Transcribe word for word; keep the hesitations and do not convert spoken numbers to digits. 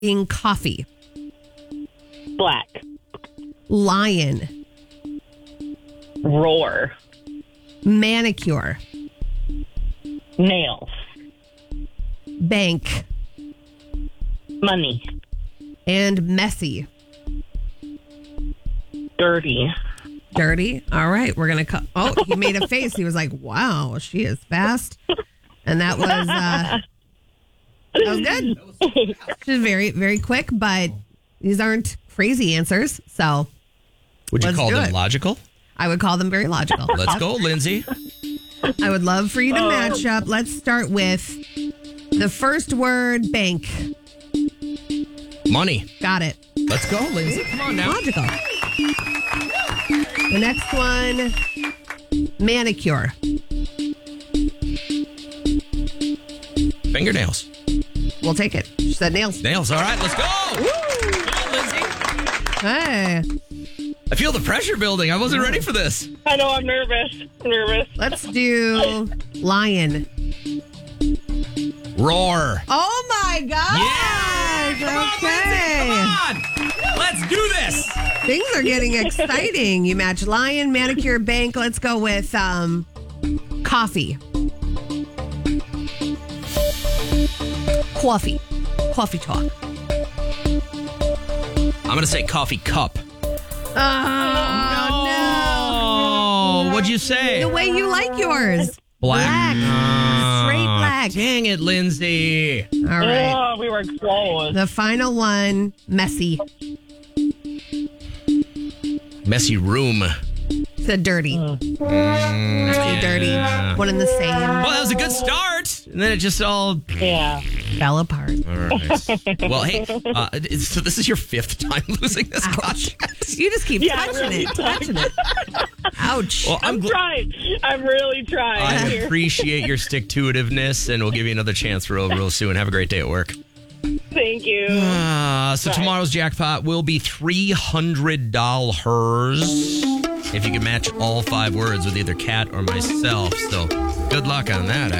In coffee. Black. Lion. Roar. Manicure. Nails. Bank. Money. And messy. Dirty. Dirty. All right. We're going to cut. Oh, he made a face. He was like, wow, she is fast. And that was, uh, that was good. She's very, very quick, but these aren't crazy answers. So would you let's call do them it. logical? I would call them very logical. Let's go, Lindsay. I would love for you to match up. Let's start with the first word, bank. Money. Got it. Let's go, Lindsay. Come on now. Logical. The next one, manicure. Fingernails. We'll take it. She said nails. Nails. All right, let's go. Come on, Lindsay. Hey. I feel the pressure building. I wasn't ready for this. I know, I'm nervous. I'm nervous. Let's do lion. Roar. Oh my gosh. Yeah. Come on, Okay. Lindsay. Come on. Let's do this. Things are getting exciting. You match lion, manicure, bank. Let's go with um, coffee. Coffee. Coffee talk. I'm going to say coffee cup. Oh, no. Oh, what'd you say? The way you like yours. Black. Black. Ah, Straight black. Dang it, Lindsay. All right. Oh, we were close. The final one, messy. Messy room. The dirty. Mm, Messy, dirty. yeah. One and the same. Well, that was a good start. And then it just all... Yeah. Fell apart. All right. Well, hey, uh, it's- so this is your fifth time losing this contest. You just keep Yeah, touching really it, touching it. Ouch. Well, I'm I'm gl- trying. I'm really trying I here. appreciate your stick-to-itiveness, and we'll give you another chance real, real soon. Have a great day at work. Thank you. Uh, so Bye. tomorrow's jackpot will be three hundred dollars if you can match all five words with either Kat or myself. So good luck on that,